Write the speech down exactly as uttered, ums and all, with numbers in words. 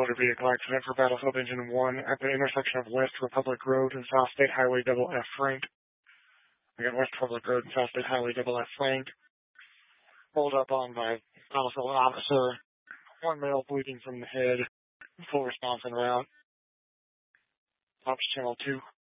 motor vehicle accident for Battlefield Engine one at the intersection of West Republic Road and South State Highway double F flanked. Again, West Republic Road and South State Highway double F flanked. Rolled up on by Battlefield officer. One male bleeding from the head. Full response en route. Ops Channel two.